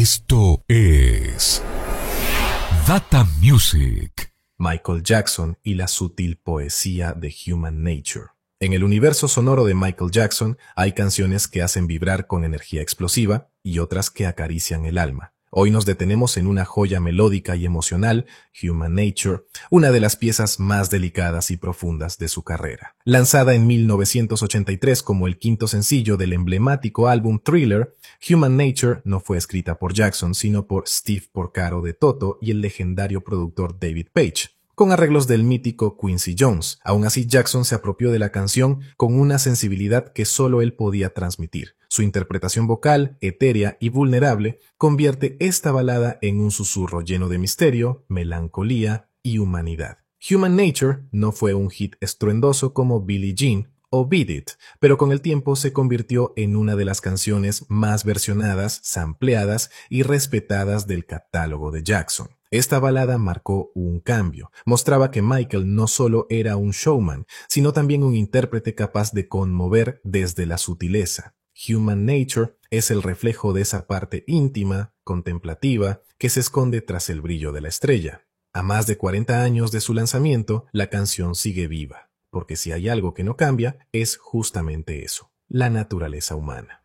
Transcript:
Esto es Data Music. Michael Jackson y la sutil poesía de Human Nature. En el universo sonoro de Michael Jackson hay canciones que hacen vibrar con energía explosiva y otras que acarician el alma. Hoy nos detenemos en una joya melódica y emocional, Human Nature, una de las piezas más delicadas y profundas de su carrera. Lanzada en 1983 como el quinto sencillo del emblemático álbum Thriller, Human Nature no fue escrita por Jackson, sino por Steve Porcaro de Toto y el legendario productor David Paich, con arreglos del mítico Quincy Jones. Aún así, Jackson se apropió de la canción con una sensibilidad que solo él podía transmitir. Su interpretación vocal, etérea y vulnerable, convierte esta balada en un susurro lleno de misterio, melancolía y humanidad. Human Nature no fue un hit estruendoso como Billie Jean o Beat It, pero con el tiempo se convirtió en una de las canciones más versionadas, sampleadas y respetadas del catálogo de Jackson. Esta balada marcó un cambio. Mostraba que Michael no solo era un showman, sino también un intérprete capaz de conmover desde la sutileza. Human Nature es el reflejo de esa parte íntima, contemplativa, que se esconde tras el brillo de la estrella. A más de 40 años de su lanzamiento, la canción sigue viva, porque si hay algo que no cambia, es justamente eso, la naturaleza humana.